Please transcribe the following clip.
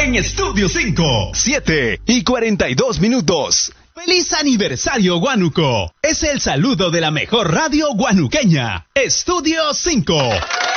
en Estudio 5. 7:42. ¡Feliz aniversario, Huánuco! Es el saludo de la mejor radio guanuqueña. Estudio 5.